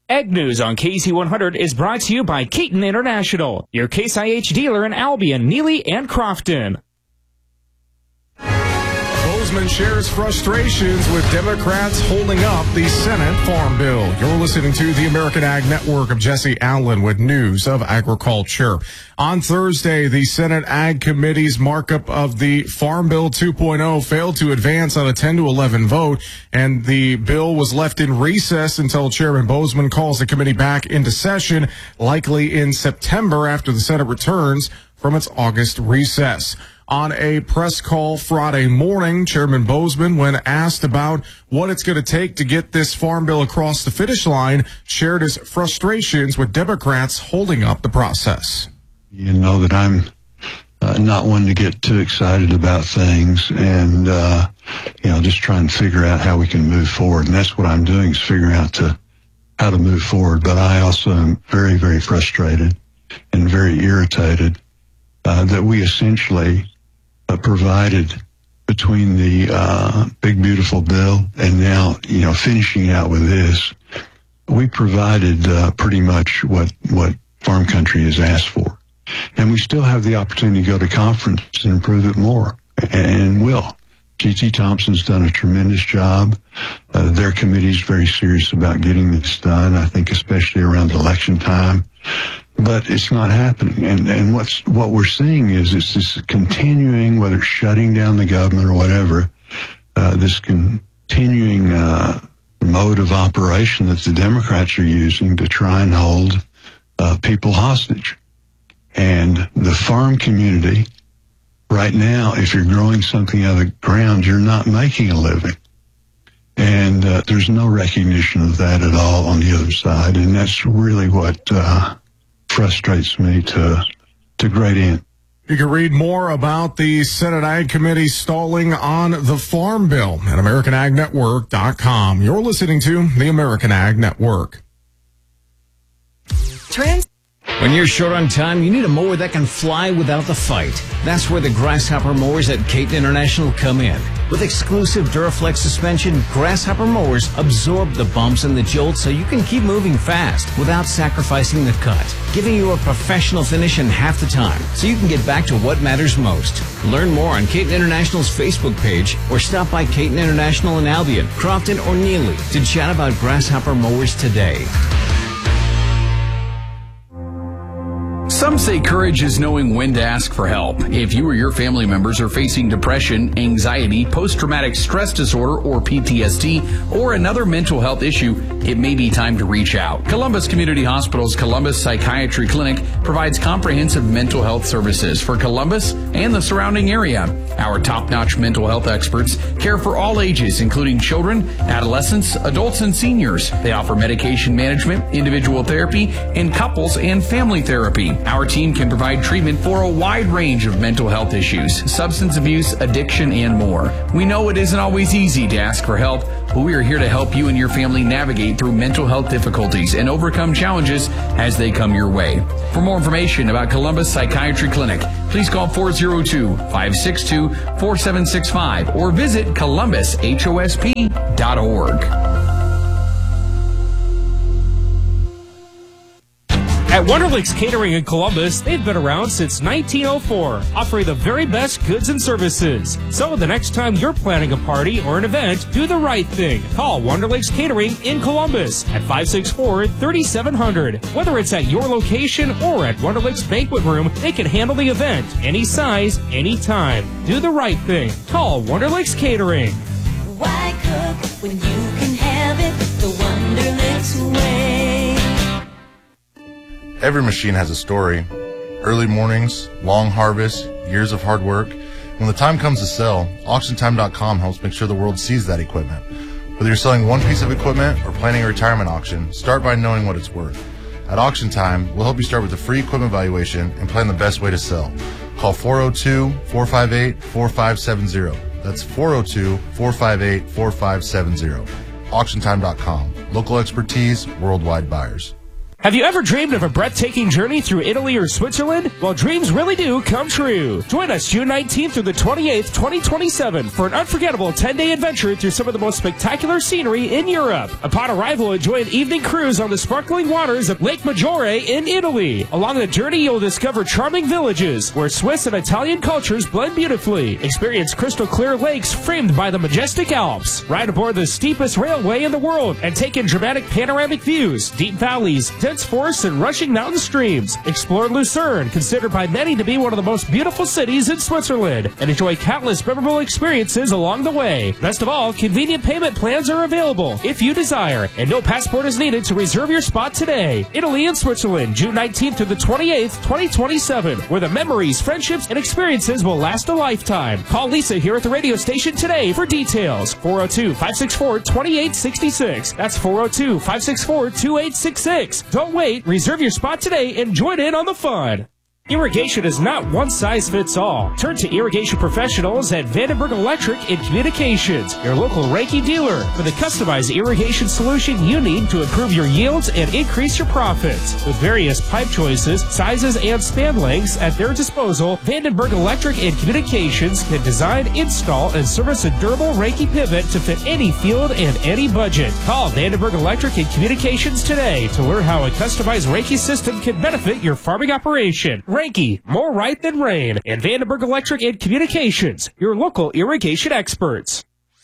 Ag News on KC100 is brought to you by Keaton International, your Case IH dealer in Albion, Neely, and Crofton. Bozeman shares frustrations with Democrats holding up the Senate Farm Bill. You're listening to the American Ag Network. of Jesse Allen with news of agriculture. On Thursday, the Senate Ag Committee's markup of the Farm Bill 2.0 failed to advance on a 10-11 vote, and the bill was left in recess until Chairman Bozeman calls the committee back into session, likely in September after the Senate returns from its August recess. On a press call Friday morning, Chairman Bozeman, when asked about what it's going to take to get this farm bill across the finish line, shared his frustrations with Democrats holding up the process. You know that I'm not one to get too excited about things and, just trying to figure out how we can move forward. And that's what I'm doing, is figuring out how to move forward. But I also am very, very frustrated and very irritated that we essentially provided between the big beautiful bill and now finishing out with this, we provided pretty much what farm country has asked for, and we still have the opportunity to go to conference and improve it more, and will. G.T. Thompson's done a tremendous job. Their committee is very serious about getting this done, I think especially around election time. But it's not happening. And what we're seeing is it's this continuing, whether it's shutting down the government or whatever, this continuing mode of operation that the Democrats are using to try and hold people hostage. And the farm community, right now, if you're growing something out of the ground, you're not making a living. And there's no recognition of that at all on the other side. And that's really what frustrates me to great end. You can read more about the Senate Ag Committee stalling on the Farm Bill at AmericanAgNetwork.com. You're listening to the American Ag Network. When you're short on time, you need a mower that can fly without the fight. That's where the Grasshopper mowers at Keaton International come in. With exclusive Duraflex suspension, Grasshopper mowers absorb the bumps and the jolts so you can keep moving fast without sacrificing the cut, giving you a professional finish in half the time so you can get back to what matters most. Learn more on Keaton International's Facebook page or stop by Keaton International in Albion, Crofton, or Neely to chat about Grasshopper mowers today. Some say courage is knowing when to ask for help. If you or your family members are facing depression, anxiety, post-traumatic stress disorder, or PTSD, or another mental health issue, it may be time to reach out. Columbus Community Hospital's Columbus Psychiatry Clinic provides comprehensive mental health services for Columbus and the surrounding area. Our top-notch mental health experts care for all ages, including children, adolescents, adults, and seniors. They offer medication management, individual therapy, and couples and family therapy. Our team can provide treatment for a wide range of mental health issues, substance abuse, addiction, and more. We know it isn't always easy to ask for help, but we are here to help you and your family navigate through mental health difficulties and overcome challenges as they come your way. For more information about Columbus Psychiatry Clinic, please call 402-562-4765 or visit columbusHOSP.org. At Wonderlicks Catering in Columbus, they've been around since 1904, offering the very best goods and services. So the next time you're planning a party or an event, do the right thing. Call Wonderlicks Catering in Columbus at 564-3700. Whether it's at your location or at Wonderlicks Banquet Room, they can handle the event any size, anytime. Do the right thing. Call Wonderlicks Catering. Why cook when you can have it the Wonderlicks way? Every machine has a story. Early mornings, long harvests, years of hard work. When the time comes to sell, AuctionTime.com helps make sure the world sees that equipment. Whether you're selling one piece of equipment or planning a retirement auction, start by knowing what it's worth. At Auction Time, we'll help you start with a free equipment valuation and plan the best way to sell. Call 402-458-4570. That's 402-458-4570. AuctionTime.com. Local expertise, worldwide buyers. Have you ever dreamed of a breathtaking journey through Italy or Switzerland? Well, dreams really do come true. Join us June 19th through the 28th, 2027 for an unforgettable 10-day adventure through some of the most spectacular scenery in Europe. Upon arrival, enjoy an evening cruise on the sparkling waters of Lake Maggiore in Italy. Along the journey, you'll discover charming villages where Swiss and Italian cultures blend beautifully. Experience crystal clear lakes framed by the majestic Alps. Ride aboard the steepest railway in the world and take in dramatic panoramic views, deep valleys, dense forests, and rushing mountain streams. Explore Lucerne, considered by many to be one of the most beautiful cities in Switzerland, and enjoy countless memorable experiences along the way. Best of all, convenient payment plans are available if you desire, and no passport is needed to reserve your spot today. Italy and Switzerland, June 19th through the 28th, 2027, where the memories, friendships, and experiences will last a lifetime. Call Lisa here at the radio station today for details. 402-564-2866. That's 402-564-2866. Don't wait. Reserve your spot today and join in on the fun. Irrigation is not one size fits all. Turn to irrigation professionals at Vandenberg Electric and Communications, your local Reiki dealer, for the customized irrigation solution you need to improve your yields and increase your profits. With various pipe choices, sizes, and span lengths at their disposal, Vandenberg Electric and Communications can design, install, and service a durable Reiki pivot to fit any field and any budget. Call Vandenberg Electric and Communications today to learn how a customized Reiki system can benefit your farming operation. Reiki, more right than rain, and Vandenberg Electric and Communications, your local irrigation experts.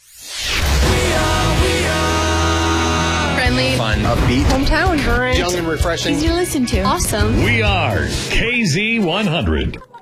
Friendly, fun, upbeat, hometown, current, young and refreshing, easy to listen to, awesome. We are KZ100.